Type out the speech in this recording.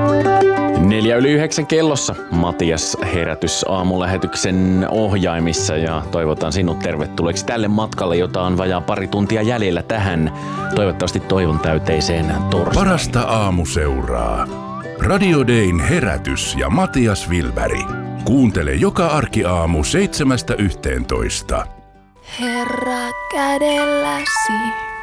8:04 kellossa Matias herätys aamulähetyksen ohjaimissa ja toivotan sinut tervetulleeksi tälle matkalle, jota on vajaa pari tuntia jäljellä tähän toivottavasti toivon täyteiseen torstaihin. Parasta aamuseuraa. Radio Dayn herätys ja Matias Wilberg. Kuuntele joka arkiaamu 7–11. Herra kädelläsi.